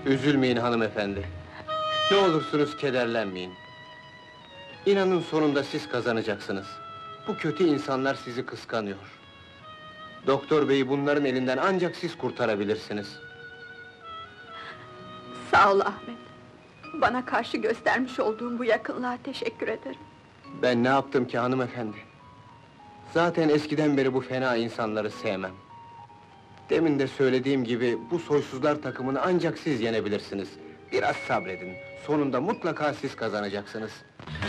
Üzülmeyin hanımefendi. Ne olursunuz kederlenmeyin. İnanın sonunda siz kazanacaksınız. Bu kötü insanlar sizi kıskanıyor. Doktor beyi bunların elinden ancak siz kurtarabilirsiniz. Sağ ol Ahmet. Bana karşı göstermiş olduğun bu yakınlığa teşekkür ederim. Ben ne yaptım ki hanımefendi? Zaten eskiden beri bu fena insanları sevmem. Demin de söylediğim gibi, bu soysuzlar takımını ancak siz yenebilirsiniz. Biraz sabredin, sonunda mutlaka siz kazanacaksınız.